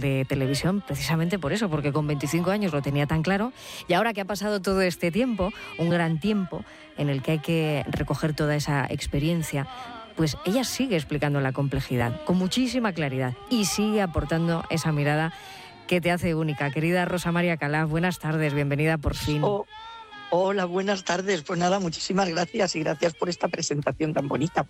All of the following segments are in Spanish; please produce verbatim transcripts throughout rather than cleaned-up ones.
de televisión precisamente por eso, porque con veinticinco años lo tenía tan claro, y ahora que ha pasado todo este tiempo, un gran tiempo en el que hay que recoger toda esa experiencia, pues ella sigue explicando la complejidad con muchísima claridad y sigue aportando esa mirada que te hace única. Querida Rosa María Calaf, buenas tardes, bienvenida por fin. Oh. Hola, buenas tardes. Pues nada, muchísimas gracias y gracias por esta presentación tan bonita.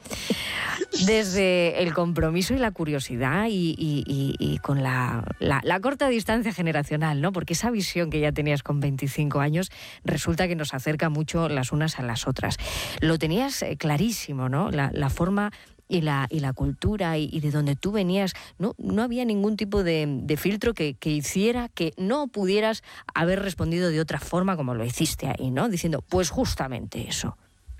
Desde el compromiso y la curiosidad y, y, y, y con la, la, la corta distancia generacional, ¿no? Porque esa visión que ya tenías con veinticinco años resulta que nos acerca mucho las unas a las otras. Lo tenías clarísimo, ¿no? La, la forma y la, y la cultura y, y de donde tú venías, no, no había ningún tipo de, de filtro que, que hiciera que no pudieras haber respondido de otra forma como lo hiciste ahí, ¿no? Diciendo, pues justamente eso.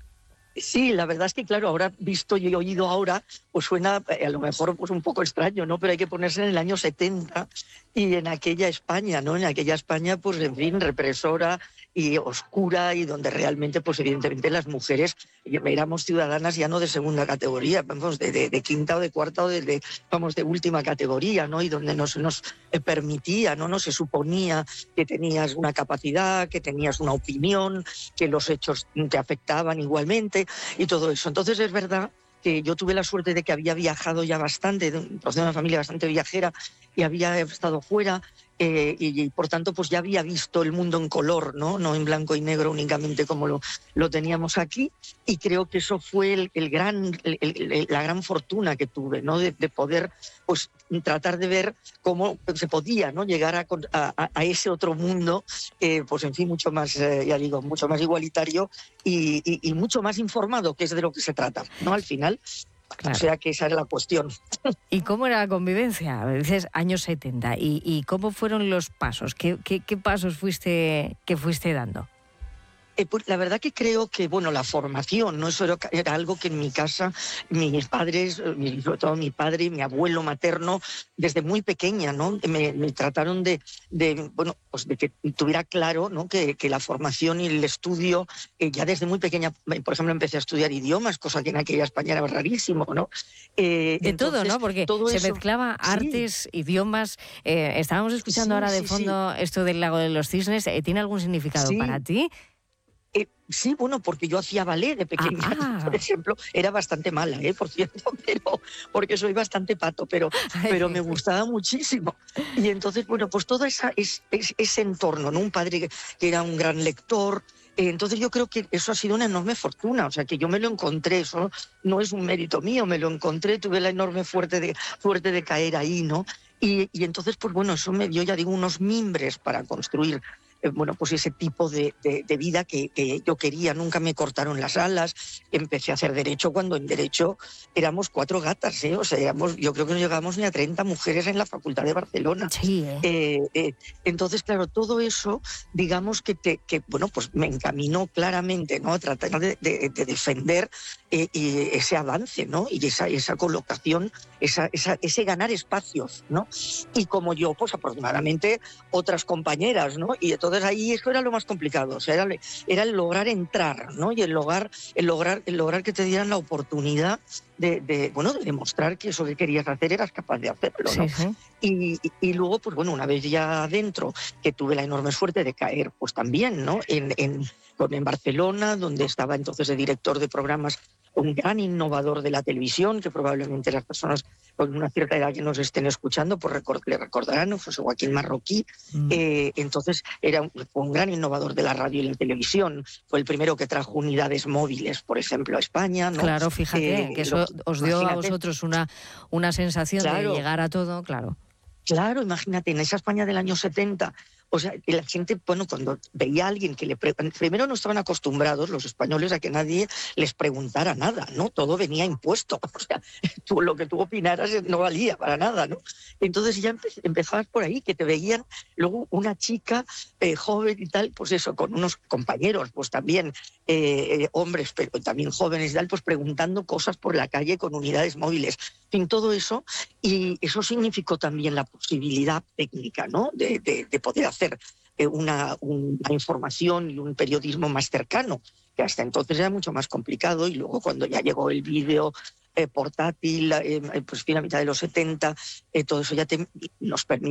Sí, la verdad es que, claro, ahora visto y oído ahora, pues suena a lo mejor pues un poco extraño, ¿no? Pero hay que ponerse en el año setenta y en aquella España, ¿no? En aquella España, pues en fin, represora y oscura, y donde realmente, pues evidentemente las mujeres éramos ciudadanas ya no de segunda categoría, vamos, de, de, de quinta o de cuarta o de, de, vamos, de última categoría, ¿no? Y donde nos, nos permitía, ¿no? No se suponía que tenías una capacidad, que tenías una opinión, que los hechos te afectaban igualmente y todo eso. Entonces es verdad que yo tuve la suerte de que había viajado ya bastante, de un proceso de una familia bastante viajera, y había estado fuera, eh, y, y por tanto pues ya había visto el mundo en color, no, no en blanco y negro únicamente como lo, lo teníamos aquí, y creo que eso fue el, el gran, el, el, la gran fortuna que tuve, ¿no? de, de poder pues tratar de ver cómo se podía, ¿no? llegar a, a, a ese otro mundo, eh, pues en fin, mucho más, eh, ya digo, mucho más igualitario y, y, y mucho más informado, que es de lo que se trata, ¿no? Al final. Claro. O sea que esa es la cuestión. ¿Y cómo era la convivencia? Dices años setenta. ¿Y, y cómo fueron los pasos? ¿Qué, qué, qué pasos fuiste, que fuiste dando? Eh, pues la verdad que creo que, bueno, la formación, ¿no? Eso era, era algo que en mi casa, mis padres, mi, sobre todo mi padre y mi abuelo materno, desde muy pequeña, ¿no? Me, me trataron de, de, bueno, pues de que tuviera claro, ¿no? Que, que la formación y el estudio, eh, ya desde muy pequeña, por ejemplo, empecé a estudiar idiomas, cosa que en aquella España era rarísimo, ¿no? Eh, de entonces, todo, ¿no? Porque todo se eso, mezclaba artes, sí. idiomas. Eh, estábamos escuchando sí, ahora de sí, fondo sí. esto del Lago de los Cisnes. Eh, ¿Tiene algún significado sí. para ti? Eh, sí, bueno, porque yo hacía ballet de pequeña, ah, por ejemplo, era bastante mala, ¿eh? Por cierto, pero porque soy bastante pato, pero, pero me gustaba muchísimo. Y entonces, bueno, pues todo esa, es, es, ese entorno, ¿no? Un padre que, que era un gran lector. Eh, entonces yo creo que eso ha sido una enorme fortuna, o sea, que yo me lo encontré, eso no es un mérito mío, me lo encontré, tuve la enorme suerte de, suerte de caer ahí, ¿no? Y, y entonces, pues bueno, eso me dio, ya digo, unos mimbres para construir bueno, pues ese tipo de, de, de vida que, que yo quería. Nunca me cortaron las alas, empecé a hacer derecho cuando en derecho éramos cuatro gatas, ¿eh? O sea, éramos, yo creo que no llegamos ni a treinta mujeres en la Facultad de Barcelona. Sí, ¿eh? Eh, eh, entonces, claro, todo eso, digamos que, te, que bueno, pues me encaminó claramente, ¿no? A tratar de, de, de defender eh, y ese avance, ¿no? Y esa, esa colocación, esa, esa, ese ganar espacios, ¿no? Y como yo, pues afortunadamente otras compañeras, ¿no? Y entonces ahí eso era lo más complicado, o sea, era, era el lograr entrar, ¿no? Y el lograr, el lograr, el lograr que te dieran la oportunidad de, de, bueno, de demostrar que eso que querías hacer eras capaz de hacerlo, ¿no? Sí, sí. Y, y, y luego, pues bueno, una vez ya adentro, que tuve la enorme suerte de caer, pues también, ¿no? En, en, en Barcelona, donde estaba entonces de director de programas, un gran innovador de la televisión, que probablemente las personas con una cierta edad que nos estén escuchando, pues record, le recordarán, ¿no? José Joaquín Marroquí. Mm. Eh, entonces era un, un gran innovador de la radio y la televisión. Fue el primero que trajo unidades móviles, por ejemplo, a España, ¿no? Claro, fíjate, eh, que eso lo, os dio imagínate. a vosotros una, una sensación claro. de llegar a todo, claro. Claro, imagínate, en esa España del año setenta, o sea, la gente, bueno, cuando veía a alguien que le... Pre... Primero no estaban acostumbrados los españoles a que nadie les preguntara nada, ¿no? Todo venía impuesto, o sea, tú, lo que tú opinaras no valía para nada, ¿no? Entonces ya empe... empezabas por ahí, que te veían luego una chica eh, joven y tal, pues eso, con unos compañeros, pues también eh, eh, hombres, pero también jóvenes y tal, pues preguntando cosas por la calle con unidades móviles. En fin, todo eso, y eso significó también la posibilidad técnica, ¿no? De, de, de poder hacer una, una información y un periodismo más cercano, que hasta entonces era mucho más complicado, y luego cuando ya llegó el vídeo eh, portátil, eh, pues fin a mitad de los setenta, eh, todo eso ya te, nos permite